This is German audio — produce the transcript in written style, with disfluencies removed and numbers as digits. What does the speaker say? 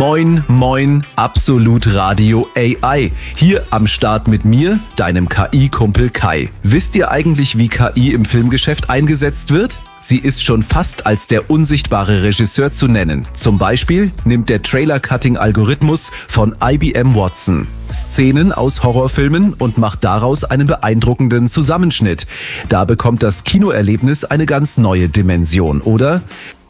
Moin, moin, Absolut Radio AI. Hier am Start mit mir, deinem KI-Kumpel Kai. Wisst ihr eigentlich, wie KI im Filmgeschäft eingesetzt wird? Sie ist schon fast als der unsichtbare Regisseur zu nennen. Zum Beispiel nimmt der Trailer-Cutting-Algorithmus von IBM Watson Szenen aus Horrorfilmen und macht daraus einen beeindruckenden Zusammenschnitt. Da bekommt das Kinoerlebnis eine ganz neue Dimension, oder?